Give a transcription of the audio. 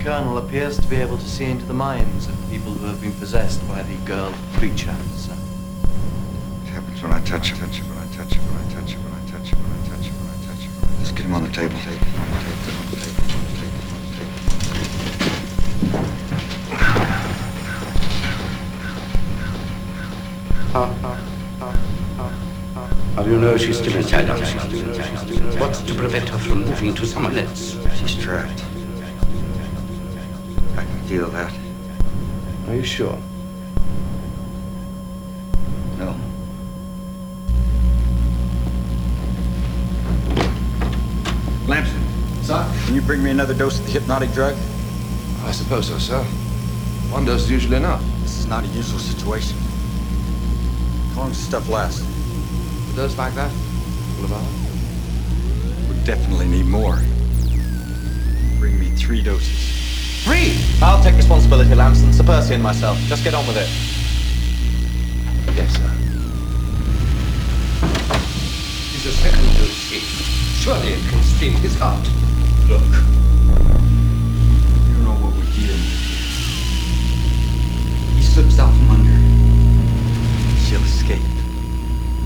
Colonel appears to be able to see into the minds of people who have been possessed by the girl creature, sir. It happens when I touch it, when I touch it, when I touch it, when I touch it, when I touch it, when I touch it. Just get him on the table. How do you know she's still inside us? What's to prevent her from moving to someone else? She's trapped. I can feel that. Are you sure? No. Lamson. Sir? Can you bring me another dose of the hypnotic drug? I suppose so, sir. One dose is usually enough. This is not a usual situation. How long does stuff last? A dose like that? Full of hours? We definitely need more. Bring me 3 doses. 3! I'll take responsibility, Lamson. Sir Percy and myself. Just get on with it. Yes, sir. Is a second dose safe? Surely it can sting his heart. Look,